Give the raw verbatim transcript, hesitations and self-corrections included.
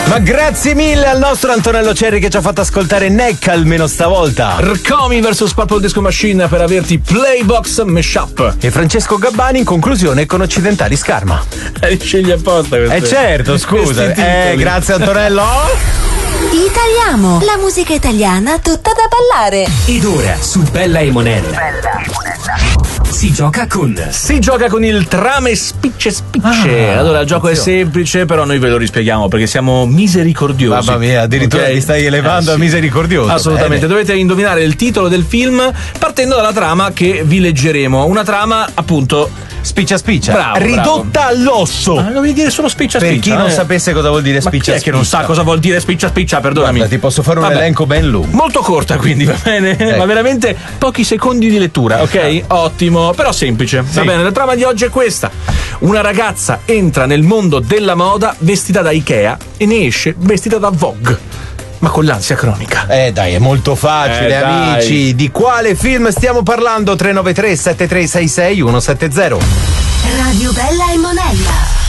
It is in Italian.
Ma grazie mille al nostro Antonello Cerri che ci ha fatto ascoltare Neck almeno stavolta. Rcomi versus Purple Disco Machine per averti Playbox Mashup. E Francesco Gabbani in conclusione con Occidentali Scarma. Eh, scegli apposta questo. Eh certo, scusa. Eh, grazie Antonello. Italiamo, la musica italiana tutta da ballare. Ed ora su Bella e Monella. Bella e Monella. Si gioca con Si gioca con il trame spicce spicce. Ah, allora il gioco attenzione. È semplice, però noi ve lo rispieghiamo perché siamo misericordiosi. Mamma mia, addirittura okay? mi stai elevando eh, a sì. misericordioso. Assolutamente. Bene. Dovete indovinare il titolo del film partendo dalla trama che vi leggeremo. Una trama appunto spiccia spiccia, bravo, ridotta bravo. all'osso. Ma non vuol dire solo spiccia spiccia. Per chi non eh? sapesse cosa vuol dire spiccia Ma chi è spiccia, che non sa cosa vuol dire spiccia spiccia, perdonami. Guarda, ti posso fare un Vabbè. elenco ben lungo. Molto corta quindi, va bene? Eh. Ma veramente pochi secondi di lettura, ok? Ottimo, però semplice. Sì. Va bene, la trama di oggi è questa. Una ragazza entra nel mondo della moda vestita da Ikea e ne esce vestita da Vogue. Ma con l'ansia cronica. Eh dai, è molto facile, eh, amici. dai. Di quale film stiamo parlando? tre nove tre sette tre sei sei uno sette zero. Radio Bella e Monella.